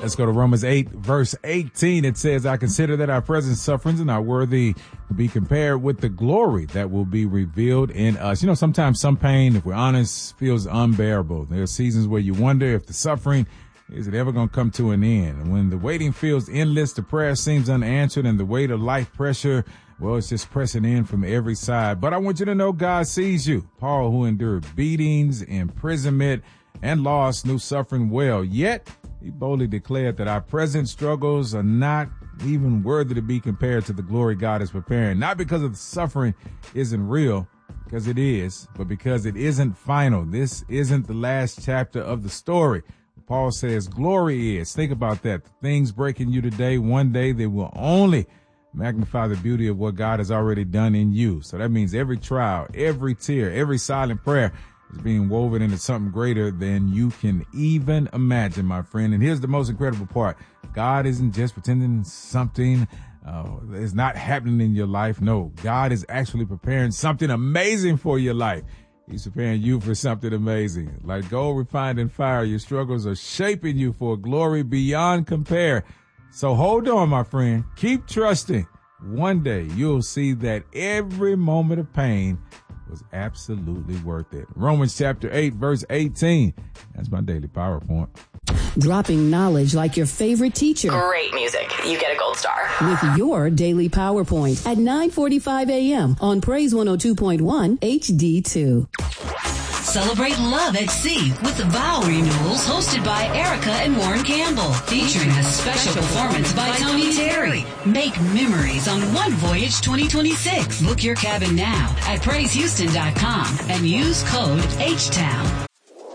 Let's go to Romans 8, verse 18. It says, I consider that our present sufferings are not worthy to be compared with the glory that will be revealed in us. You know, sometimes some pain, if we're honest, feels unbearable. There are seasons where you wonder if the suffering is it ever going to come to an end. And when the waiting feels endless, the prayer seems unanswered, and the weight of life pressure, well, it's just pressing in from every side. But I want you to know God sees you. Paul, who endured beatings, imprisonment, and loss, knew suffering well. Yet, he boldly declared that our present struggles are not even worthy to be compared to the glory God is preparing. Not because of the suffering isn't real, because it is, but because it isn't final. This isn't the last chapter of the story. Paul says glory is. Think about that. The things breaking you today, one day they will only magnify the beauty of what God has already done in you. So that means every trial, every tear, every silent prayer is being woven into something greater than you can even imagine, my friend. And here's the most incredible part. God isn't just pretending something is not happening in your life. No, God is actually preparing something amazing for your life. He's preparing you for something amazing. Like gold refined in fire, your struggles are shaping you for a glory beyond compare. So hold on, my friend. Keep trusting. One day you'll see that every moment of pain was absolutely worth it. Romans chapter 8, verse 18. That's my daily PowerPoint. Dropping knowledge like your favorite teacher. Great music. You get a gold star. With your daily PowerPoint at 9:45 a.m. on Praise 102.1 HD2. Celebrate love at sea with the vow renewals hosted by Erica and Warren Campbell, featuring a special performance by Tony Terry. Make memories on One Voyage 2026. Book your cabin now at PraiseHouston.com and use code HTOWN.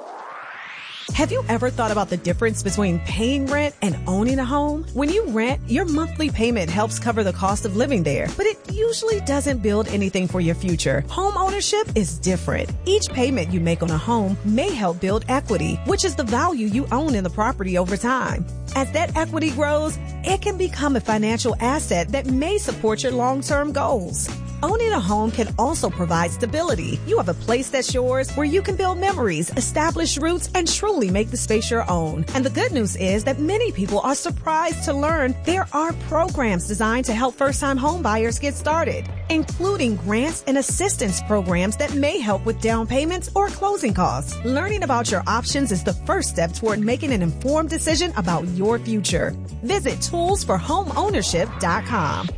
Have you ever thought about the difference between paying rent and owning a home? When you rent, your monthly payment helps cover the cost of living there, but it usually doesn't build anything for your future. Home ownership is different. Each payment you make on a home may help build equity, which is the value you own in the property over time. As that equity grows, it can become a financial asset that may support your long-term goals. Owning a home can also provide stability. You have a place that's yours where you can build memories, establish roots, and truly make the space your own. And the good news is that many people are surprised to learn there are programs designed to help first-time home buyers get started, including grants and assistance programs that may help with down payments or closing costs. Learning about your options is the first step toward making an informed decision about your future. Visit toolsforhomeownership.com.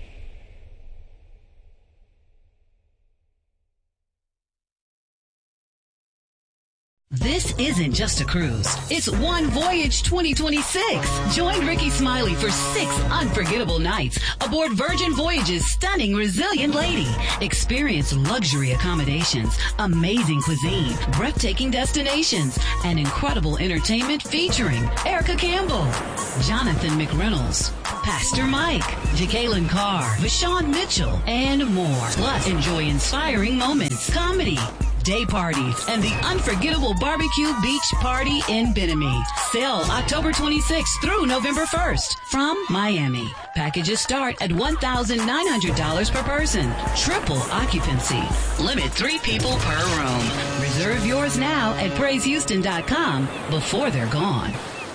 This isn't just a cruise. It's One Voyage 2026. Join Ricky Smiley for 6 unforgettable nights aboard Virgin Voyage's stunning Resilient Lady. Experience luxury accommodations, amazing cuisine, breathtaking destinations, and incredible entertainment featuring Erica Campbell, Jonathan McReynolds, Pastor Mike, Jacqueline Carr, Vashawn Mitchell, and more. Plus, enjoy inspiring moments, comedy, day parties, and the unforgettable barbecue beach party in Bimini. Sail October 26th through November 1st from Miami. Packages start at $1,900 per person. Triple occupancy. Limit 3 people per room. Reserve yours now at PraiseHouston.com before they're gone.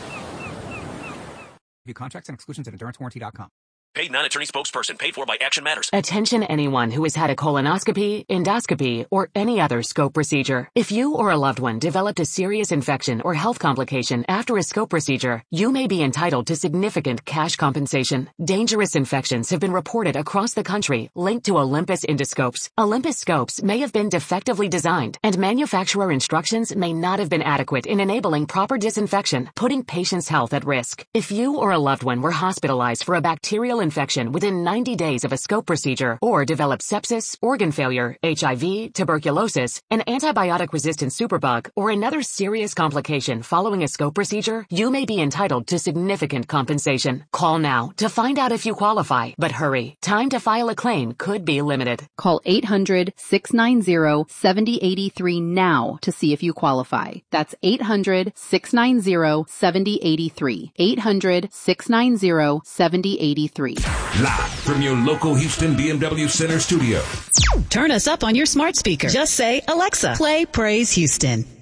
View contracts and exclusions at EnduranceWarranty.com. Paid non-attorney spokesperson paid for by Action Matters. Attention anyone who has had a colonoscopy, endoscopy, or any other scope procedure. If you or a loved one developed a serious infection or health complication after a scope procedure, you may be entitled to significant cash compensation. Dangerous infections have been reported across the country linked to Olympus endoscopes. Olympus scopes may have been defectively designed, and manufacturer instructions may not have been adequate in enabling proper disinfection, putting patients' health at risk. If you or a loved one were hospitalized for a bacterial infection within 90 days of a scope procedure or develop sepsis, organ failure, HIV, tuberculosis, an antibiotic-resistant superbug, or another serious complication following a scope procedure, you may be entitled to significant compensation. Call now to find out if you qualify, but hurry. Time to file a claim could be limited. Call 800-690-7083 now to see if you qualify. That's 800-690-7083. 800-690-7083. Live from your local Houston BMW Center studio. Turn us up on your smart speaker. Just say, Alexa, play Praise Houston.